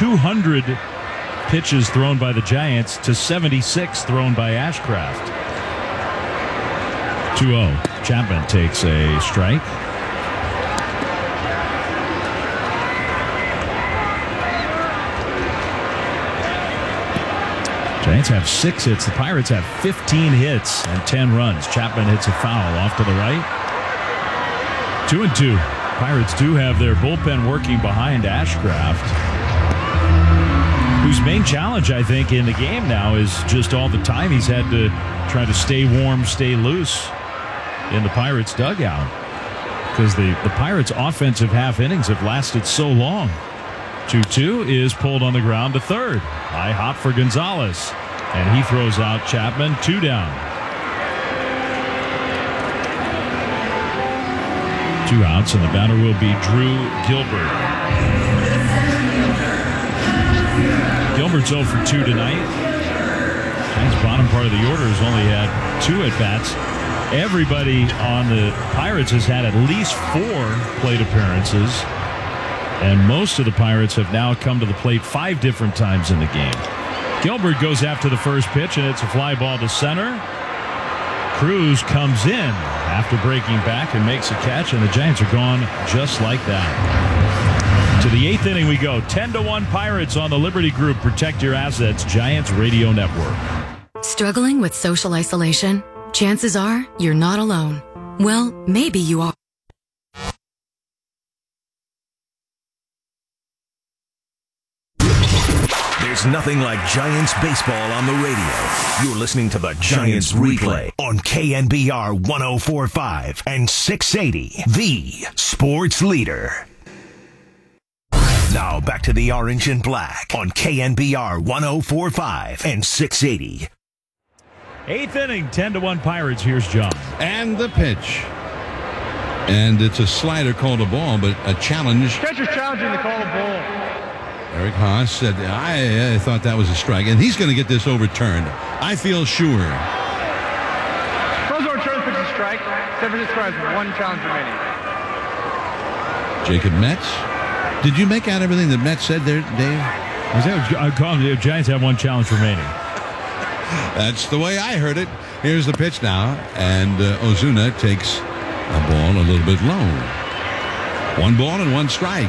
200 pitches thrown by the Giants to 76 thrown by Ashcraft. 2-0. Chapman takes a strike. Giants have 6 hits. The Pirates have 15 hits and 10 runs. Chapman hits a foul off to the right. 2-2. Pirates do have their bullpen working behind Ashcraft, whose main challenge, I think, in the game now is just all the time he's had to try to stay warm, stay loose in the Pirates dugout, because the Pirates' offensive half innings have lasted so long. 2-2 is pulled on the ground to third. High hop for Gonzalez, and he throws out Chapman. 2 down. 2 outs, and the batter will be Drew Gilbert. Gilbert's 0 for 2 tonight. His bottom part of the order has only had 2 at-bats. Everybody on the Pirates has had at least 4 plate appearances, and most of the Pirates have now come to the plate 5 different times in the game. Gilbert goes after the first pitch, and it's a fly ball to center. Cruz comes in after breaking back and makes a catch, and the Giants are gone just like that. To the 8th inning we go. 10-1 Pirates on the Liberty Group Protect Your Assets Giants Radio Network. Struggling with social isolation? Chances are you're not alone. Well, maybe you are. There's nothing like Giants baseball on the radio. You're listening to the Giants Replay on KNBR 104.5 and 680, the sports leader. Now back to the Orange and Black on KNBR 104.5 and 680. 8th inning, 10-1 Pirates. Here's John. And the pitch. And it's a slider called a ball, but a challenge. Catcher's challenging the call of ball. Eric Haas said, I thought that was a strike, and he's going to get this overturned. I feel sure. Those overturned, pitch a strike. 7 strikes with 1 challenge remaining. Jacob Metz. Did you make out everything that Metz said there, Dave? I called the Giants have 1 challenge remaining. That's the way I heard it. Here's the pitch now, and Ozuna takes a ball a little bit low. 1 ball and 1 strike.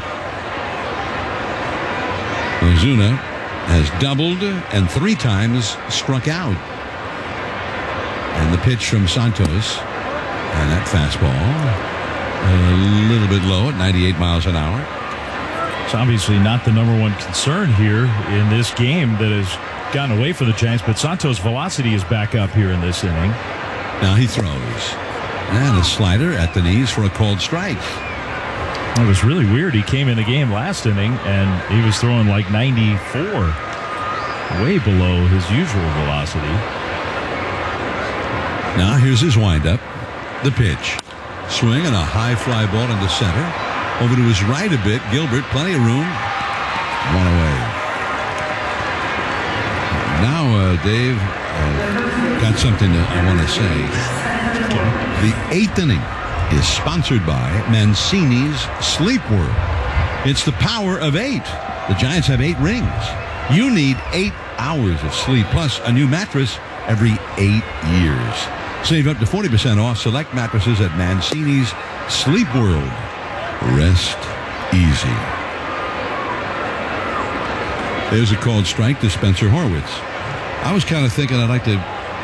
Ozuna has doubled and 3 times struck out. And the pitch from Santos, and that fastball a little bit low at 98 miles an hour. It's obviously not the number 1 concern here in this game that has gotten away from the Giants, but Santos' velocity is back up here in this inning. Now he throws. And a slider at the knees for a called strike. It was really weird. He came in the game last inning, and he was throwing like 94, way below his usual velocity. Now here's his windup. The pitch. Swing and a high fly ball into center. Over to his right a bit. Gilbert, plenty of room. 1 away. Now, Dave, got something that I want to say. The 8th inning is sponsored by Mancini's Sleep World. It's the power of 8. The Giants have 8 rings. You need 8 hours of sleep, plus a new mattress every 8 years. Save up to 40% off select mattresses at Mancini's Sleep World. Rest easy. There's a called strike to Spencer Horwitz. I was kind of thinking I'd like to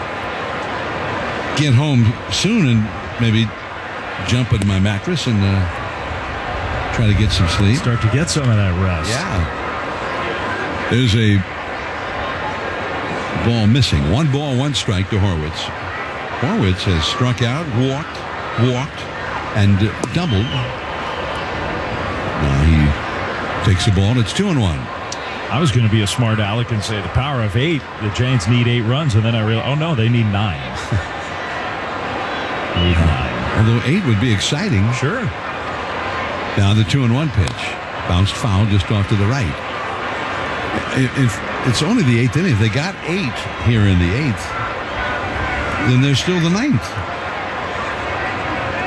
get home soon and maybe jump into my mattress and try to get some sleep. Start to get some of that rest. Yeah. There's a ball missing. 1 ball, 1 strike to Horwitz. Horwitz has struck out, walked, and doubled. Now he takes the ball, and it's 2-1. I was going to be a smart aleck and say the power of 8. The Giants need 8 runs, and then I realized, oh no, they need 9. Need 9. Although 8 would be exciting. Sure. Now the 2-1 pitch. Bounced foul just off to the right. If it's only the 8th inning, if they got 8 here in the 8th, then there's still the 9th.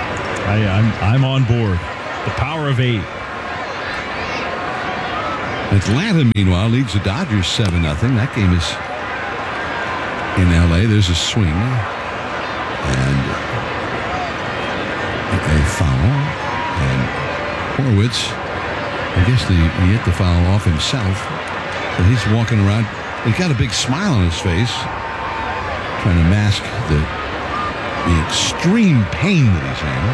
I'm on board. The power of 8. Atlanta, meanwhile, leads the Dodgers 7-0. That game is in L.A. There's a swing and a foul. And Horwitz, I guess he hit the foul off himself. But he's walking around. He's got a big smile on his face, trying to mask the extreme pain that he's in.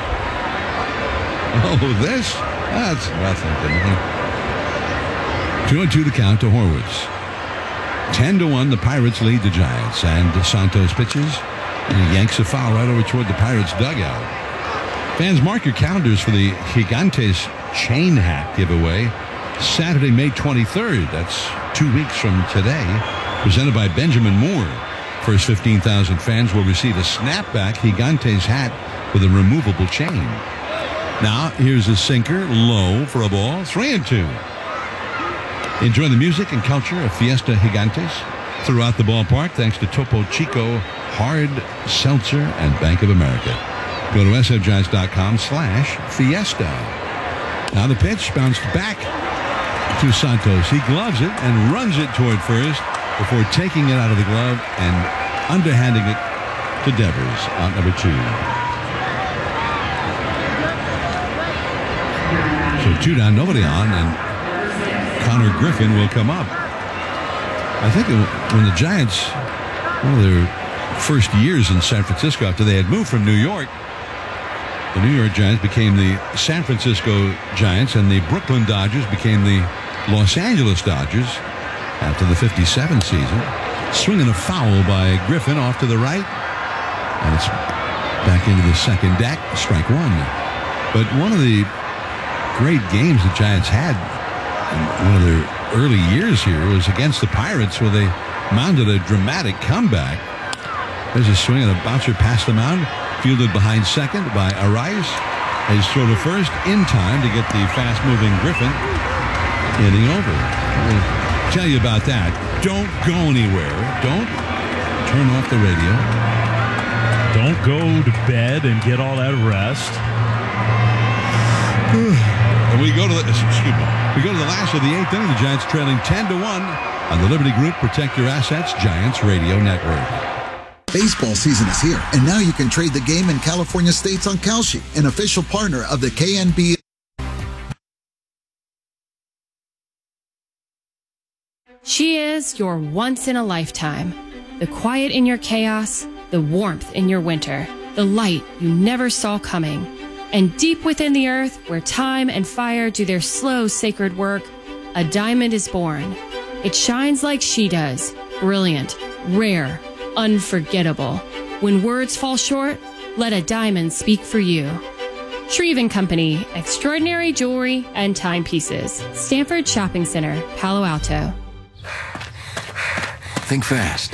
Oh, that's nothing to me. 2-2 the count to Horwitz. 10-1, the Pirates lead the Giants. And Santos pitches, and he yanks a foul right over toward the Pirates' dugout. Fans, mark your calendars for the Gigantes chain hat giveaway. Saturday, May 23rd. That's 2 weeks from today. Presented by Benjamin Moore. First 15,000 fans will receive a snapback Gigantes hat with a removable chain. Now, here's a sinker, low for a ball, 3-2. Enjoy the music and culture of Fiesta Gigantes throughout the ballpark thanks to Topo Chico, Hard Seltzer, and Bank of America. Go to sfgiants.com/fiesta. Now the pitch bounced back to Santos. He gloves it and runs it toward first before taking it out of the glove and underhanding it to Devers out number 2. So 2 down, nobody on, and Connor Griffin will come up. I think when the Giants, one of their first years in San Francisco after they had moved from New York, the New York Giants became the San Francisco Giants, and the Brooklyn Dodgers became the Los Angeles Dodgers after the 57 season. Swinging a foul by Griffin off to the right, and it's back into the second deck, strike 1. But one of the great games the Giants had in one of their early years here was against the Pirates, where they mounted a dramatic comeback. There's a swing and a bouncer past the mound, fielded behind second by Arias. He's thrown to first in time to get the fast-moving Griffin inning over. I'll tell you about that. Don't go anywhere. Don't turn off the radio. Don't go to bed and get all that rest. We go to the last of the 8th inning. The Giants trailing 10-1 on the Liberty Group Protect Your Assets Giants Radio Network. Baseball season is here, and now you can trade the game in California States on Kalshi, an official partner of the KNB. She is your once in a lifetime. The quiet in your chaos, the warmth in your winter, the light you never saw coming. And deep within the earth, where time and fire do their slow, sacred work, a diamond is born. It shines like she does, brilliant, rare, unforgettable. When words fall short, let a diamond speak for you. Shreve & Company, extraordinary jewelry and timepieces. Stanford Shopping Center, Palo Alto. Think fast.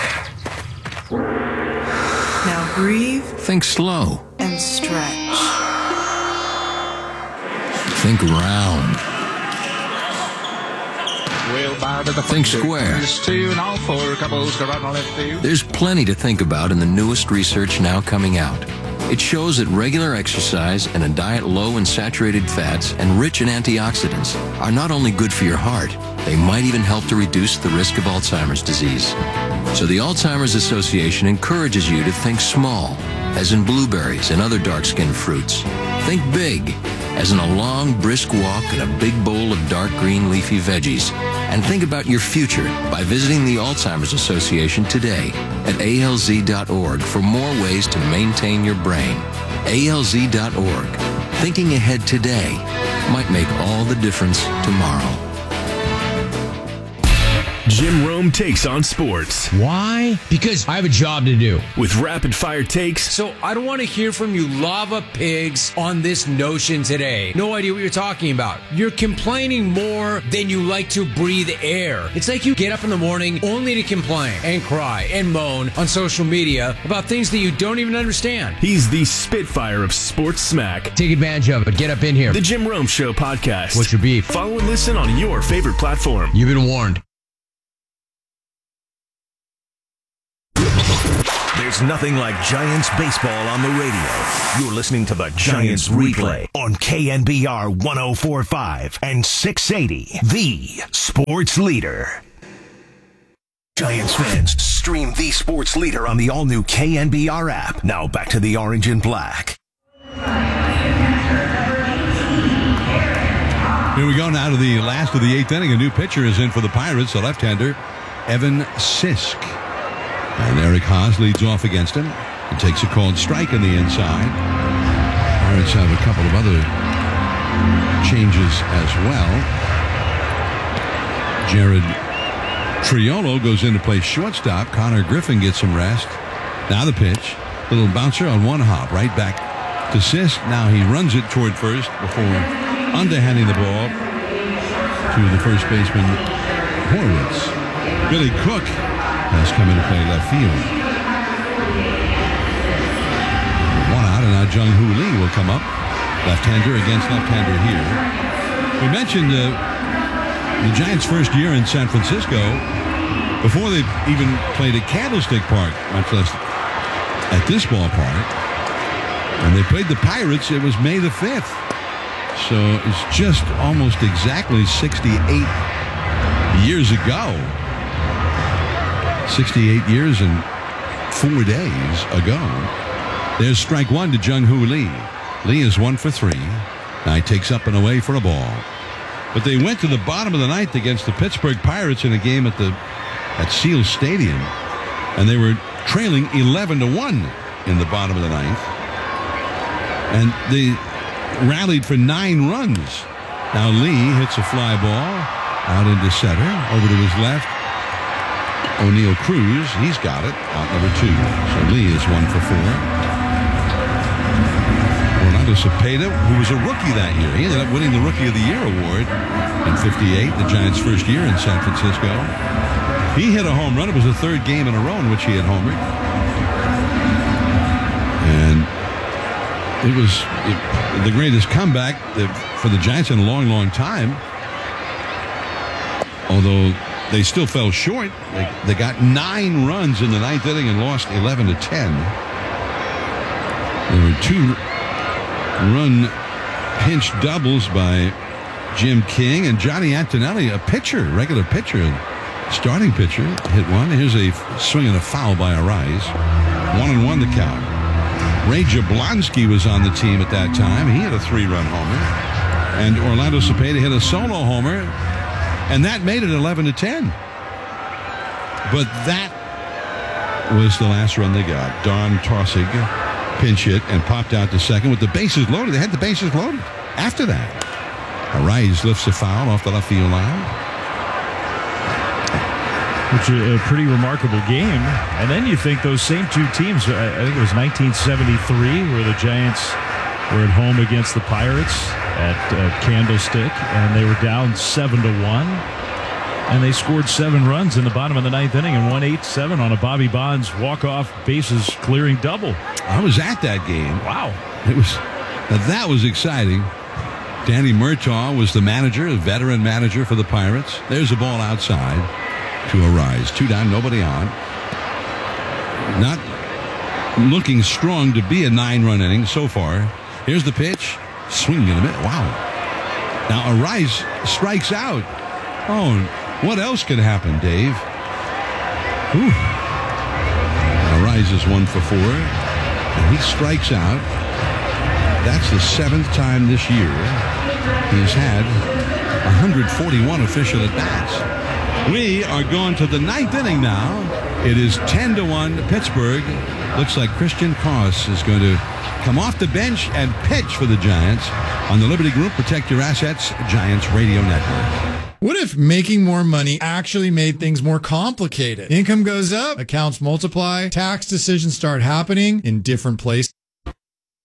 Now breathe. Think slow. And stretch. Think round. Think square. There's plenty to think about in the newest research now coming out. It shows that regular exercise and a diet low in saturated fats and rich in antioxidants are not only good for your heart, they might even help to reduce the risk of Alzheimer's disease. So the Alzheimer's Association encourages you to think small, as in blueberries and other dark-skinned fruits. Think big, as in a long, brisk walk and a big bowl of dark green leafy veggies. And think about your future by visiting the Alzheimer's Association today at alz.org for more ways to maintain your brain. alz.org. Thinking ahead today might make all the difference tomorrow. Jim Rome takes on sports. Why? Because I have a job to do. With rapid-fire takes. So I don't want to hear from you lava pigs on this notion today. No idea what you're talking about. You're complaining more than you like to breathe air. It's like you get up in the morning only to complain and cry and moan on social media about things that you don't even understand. He's the Spitfire of sports smack. Take advantage of it. Get up in here. The Jim Rome Show podcast. What's your beef? Follow and listen on your favorite platform. You've been warned. There's nothing like Giants baseball on the radio. You're listening to the Giants Replay on KNBR 104.5 and 680, the sports leader. Giants fans, stream the sports leader on the all-new KNBR app. Now back to the orange and black. Here we go now to the last of the 8th inning. A new pitcher is in for the Pirates, the left-hander, Evan Sisk. And Eric Haas leads off against him and takes a called strike on the inside. Pirates have a couple of other changes as well. Jared Triolo goes in to play shortstop. Connor Griffin gets some rest. Now the pitch. Little bouncer on one hop. Right back to Sisk. Now he runs it toward first before underhanding the ball to the first baseman, Horwitz. Billy Cook has come in to play left field. One out, and now Jung-Hoo Lee will come up. Left-hander against left-hander here. We mentioned the Giants' first year in San Francisco, before they even played at Candlestick Park, much less at this ballpark. When they played the Pirates, it was May the 5th. So it's just almost exactly 68 years ago. 68 years and 4 days ago. There's strike one to Jung-Hoo Lee. Lee is 1 for 3. Now he takes up and away for a ball. But they went to the bottom of the ninth against the Pittsburgh Pirates in a game at Seal Stadium, and they were trailing 11-1 in the bottom of the ninth. And they rallied for 9 runs. Now Lee hits a fly ball out into center, over to his left. O'Neill Cruz, he's got it, out number 2. So Lee is 1 for 4. Orlando Cepeda, who was a rookie that year, he ended up winning the Rookie of the Year award in '58, the Giants' first year in San Francisco. He hit a home run. It was the 3rd game in a row in which he had homered. And it was the greatest comeback for the Giants in a long, long time. Although they still fell short. They got 9 runs in the 9th inning and lost 11-10. There were 2-run pinch doubles by Jim King and Johnny Antonelli, a pitcher, regular pitcher, starting pitcher, hit one. Here's a swing and a foul by Arise. 1-1 the count. Ray Jablonski was on the team at that time. He hit a 3-run homer. And Orlando Cepeda hit a solo homer. And that made it 11-10. But that was the last run they got. Don Tossig pinch hit and popped out to second with the bases loaded. They had the bases loaded after that. Arise lifts a foul off the left field line. Which is a pretty remarkable game. And then you think those same 2 teams, I think it was 1973, where the Giants were at home against the Pirates at Candlestick, and they were down 7-1. And they scored 7 runs in the bottom of the 9th inning and won 8-7 on a Bobby Bonds walk-off bases clearing double. I was at that game. Wow. That was exciting. Danny Murtaugh was the manager, a veteran manager for the Pirates. There's a ball outside to Arise. 2 down, nobody on. Not looking strong to be a 9-run inning so far. Here's the pitch. Swing in a minute. Wow. Now Arise strikes out. Oh, what else could happen, Dave? Whew. Arise is 1 for 4. And he strikes out. That's the 7th time this year he's had 141 official at-bats. We are going to the 9th inning now. It is 10-1 Pittsburgh. Looks like Christian Koss is going to come off the bench and pitch for the Giants on the Liberty Group Protect Your Assets Giants Radio Network. What if making more money actually made things more complicated? Income goes up, accounts multiply, tax decisions start happening in different places.